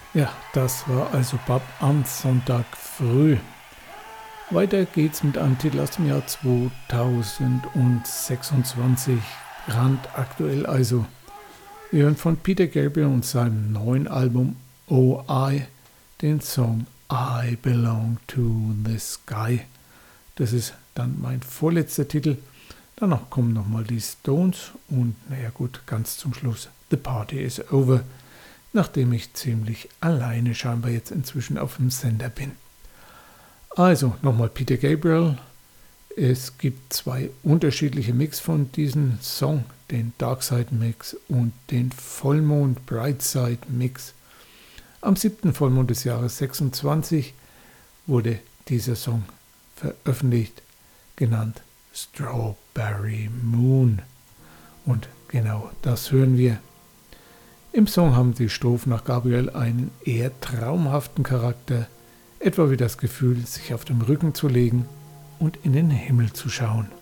Ja, das war also Bab am Sonntag früh. Weiter geht's mit einem Titel aus dem Jahr 2026, brandaktuell also. Wir hören von Peter Gabriel und seinem neuen Album Oh I den Song I Belong to the Sky. Das ist dann mein vorletzter Titel. Danach kommen nochmal die Stones und naja gut, ganz zum Schluss The Party is Over, nachdem ich ziemlich alleine scheinbar jetzt inzwischen auf dem Sender bin. Also nochmal Peter Gabriel. Es gibt zwei unterschiedliche Mix von diesem Song, den Darkside Mix und den Vollmond Brightside Mix. Am 7. Vollmond des Jahres 26 wurde dieser Song veröffentlicht, genannt Strawberry Moon. Und genau das hören wir. Im Song haben die Strophen nach Gabriel einen eher traumhaften Charakter, etwa wie das Gefühl, sich auf dem Rücken zu legen und in den Himmel zu schauen.